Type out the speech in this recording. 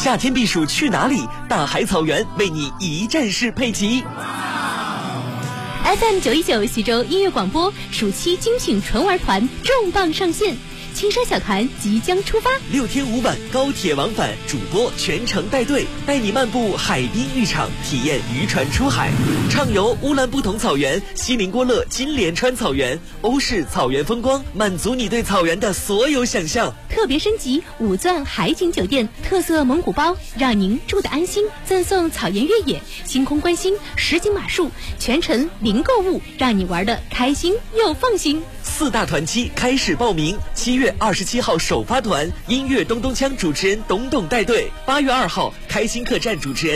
夏天避暑去哪里？大海草原为你一站式配齐。 FM 919徐州音乐广播暑期精品纯玩团重磅上线，青山小团即将出发 ，6天5晚高铁往返，主播全程带队，带你漫步海滨浴场，体验渔船出海，畅游乌兰布统草原、锡林郭勒金莲川草原、欧式草原风光，满足你对草原的所有想象。 特别升级5钻海景酒店，特色蒙古包，让您住得安心。赠送草原越野、星空观星、实景马术，全程零购物，让你玩得开心又放心。 4大团期开始报名，7月27号首发团，音乐咚咚锵主持人董董带队；8月2号开心客栈主持人